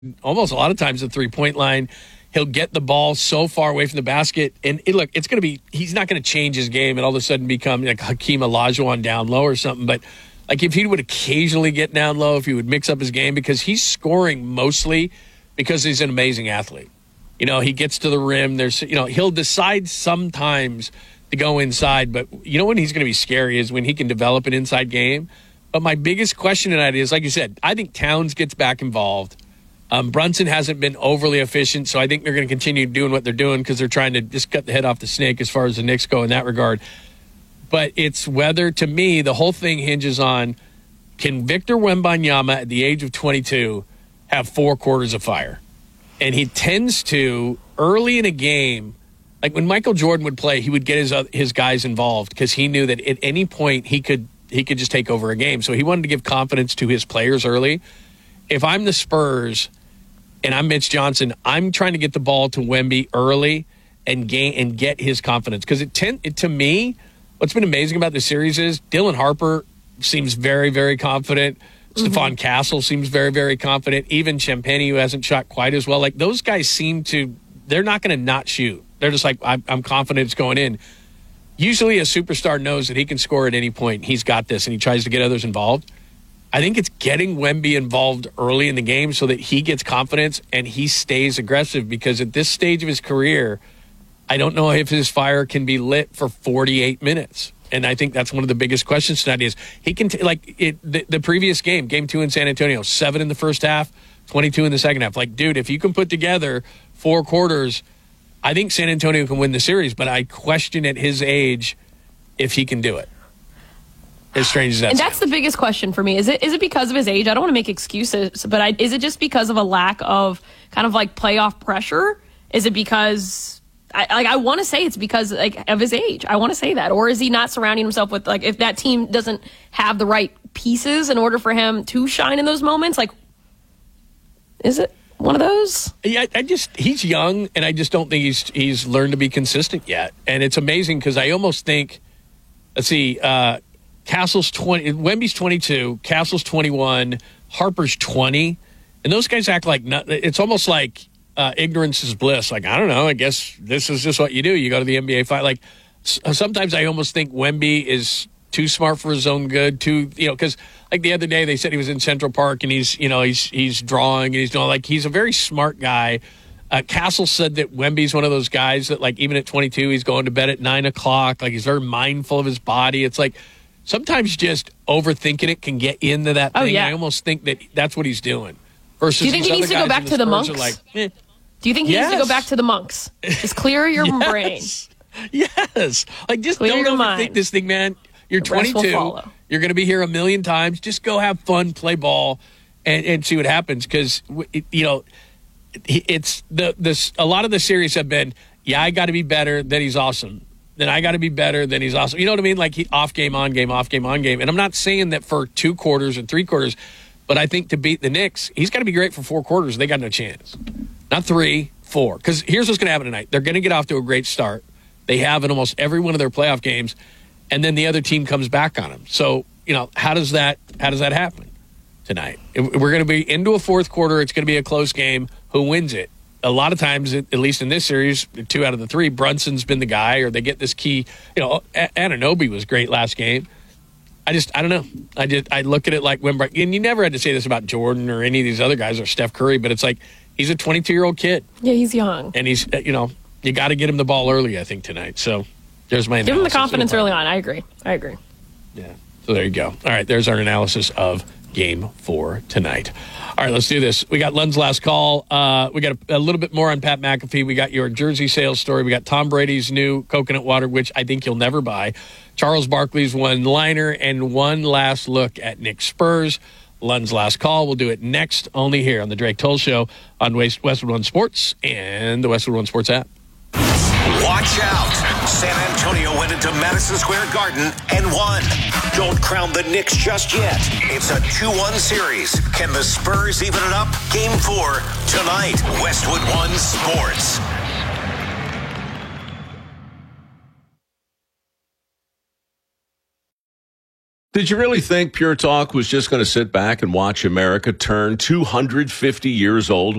almost a lot of times the three-point line. He'll get the ball so far away from the basket. And look, it's going to be – he's not going to change his game and all of a sudden become like Hakeem Olajuwon down low or something. But, like, if he would occasionally get down low, if he would mix up his game, because he's scoring mostly because he's an amazing athlete. You know, he gets to the rim. He'll decide sometimes to go inside. But you know when he's going to be scary is when he can develop an inside game. But my biggest question tonight is, like you said, I think Towns gets back involved. Brunson hasn't been overly efficient, so I think they're going to continue doing what they're doing because they're trying to just cut the head off the snake as far as the Knicks go in that regard. But it's whether, to me, the whole thing hinges on, can Victor Wembanyama at the age of 22 have 4 quarters of fire? And he tends to, early in a game, like when Michael Jordan would play, he would get his guys involved because he knew that at any point he could just take over a game. So he wanted to give confidence to his players early. If I'm the Spurs and I'm Mitch Johnson, I'm trying to get the ball to Wemby early and get his confidence. Because to me, what's been amazing about this series is Dylan Harper seems very, very confident. Stephon Castle seems very, very confident. Even Champagnie, who hasn't shot quite as well. Like, those guys seem to – they're not going to not shoot. They're just like, I'm confident it's going in. Usually a superstar knows that he can score at any point. He's got this, and he tries to get others involved. I think it's getting Wemby involved early in the game so that he gets confidence and he stays aggressive, because at this stage of his career, I don't know if his fire can be lit for 48 minutes. And I think that's one of the biggest questions tonight is he can the previous game 2 in San Antonio, 7 in the first half, 22 in the second half. Like, dude, if you can put together 4 quarters, I think San Antonio can win the series, but I question at his age if he can do it. As strange as that and sounds. That's the biggest question for me. Is it because of his age? I don't want to make excuses, but is it just because of a lack of kind of like playoff pressure? Is it because I want to say it's because of his age? I want to say that, or is he not surrounding himself with if that team doesn't have the right pieces in order for him to shine in those moments? Is it one of those? Yeah, he's young, and I just don't think he's learned to be consistent yet. And it's amazing because I almost think, let's see. Castle's 20, Wemby's 22, Castle's 21, Harper's 20, and those guys act like it's almost like ignorance is bliss. Like, I don't know, I guess this is just what you do. You go to the NBA fight. Like, sometimes I almost think Wemby is too smart for his own good. Because like the other day they said he was in Central Park and he's drawing and he's doing he's a very smart guy. Castle said that Wemby's one of those guys that even at 22 he's going to bed at 9 o'clock. Like, he's very mindful of his body. It's like, sometimes just overthinking it can get into that thing. I almost think that's what he's doing. Versus, do you think he needs to go back to the monks? Do you think he needs to go back to the monks? Just clear your brain. Yes. Just don't overthink this thing, man. You're 22. You're going to be here a million times. Just go have fun, play ball, and see what happens. Because, it's a lot of the series have been, I got to be better, then he's awesome. Then I got to be better, then he's awesome. You know what I mean? Like, off game, on game, off game, on game. And I'm not saying that for 2 quarters and 3 quarters, but I think to beat the Knicks, he's got to be great for 4 quarters. They got no chance. Not 3, 4. Because here's what's going to happen tonight. They're going to get off to a great start. They have in almost every one of their playoff games, and then the other team comes back on them. So, how does that happen tonight? We're going to be into a 4th quarter. It's going to be a close game. Who wins it? A lot of times, at least in this series, 2 out of the 3, Brunson's been the guy, or they get this key. Anunoby was great last game. I don't know. I look at it like Wembanyama, and you never had to say this about Jordan or any of these other guys or Steph Curry, but it's like he's a 22-year-old kid. Yeah, he's young. And he's, you got to get him the ball early, I think, tonight. So there's my analysis. Give him the confidence early on. I agree. Yeah. So there you go. All right, there's our analysis of Game 4 tonight. All right, let's do this. We got Lund's last call. We got a little bit more on Pat McAfee. We got your jersey sales story. We got Tom Brady's new coconut water, which I think you'll never buy. Charles Barkley's one-liner, and one last look at Knicks Spurs. Lund's last call. We'll do it next, only here on the Drake Toll Show on Westwood One Sports and the Westwood One Sports app. Watch out. San Antonio went into Madison Square Garden and won. Don't crown the Knicks just yet. It's a 2-1 series. Can the Spurs even it up? Game 4 tonight. Westwood One Sports. Did you really think Pure Talk was just going to sit back and watch America turn 250 years old